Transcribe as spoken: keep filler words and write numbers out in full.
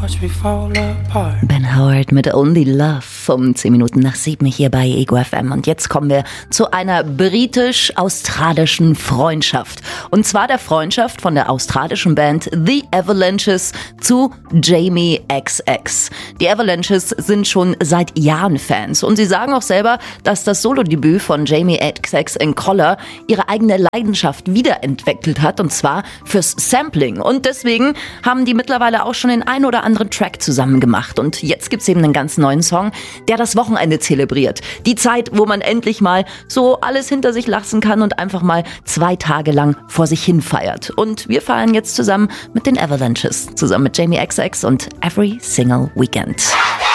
watch me fall apart. Ben Howard mit Only Love um zehn Minuten nach sieben hier bei Ego F M. Und jetzt kommen wir zu einer britisch-australischen Freundschaft. Und zwar der Freundschaft von der australischen Band The Avalanches zu Jamie X X. Die Avalanches sind schon seit Jahren Fans und sie sagen auch selber, dass das Solodebüt von Jamie X X in Collar ihre eigene Leidenschaft wiederentwickelt hat, und zwar fürs Sampling. Und deswegen haben die mittlerweile auch schon den ein oder anderen Track zusammen gemacht. Und jetzt gibt's eben einen ganz neuen Song, der das Wochenende zelebriert. Die Zeit, wo man endlich mal so alles hinter sich lassen kann und einfach mal zwei Tage lang vor sich hin feiert. Und wir feiern jetzt zusammen mit den Avalanches, zusammen mit Jamie X X und Every Single Weekend.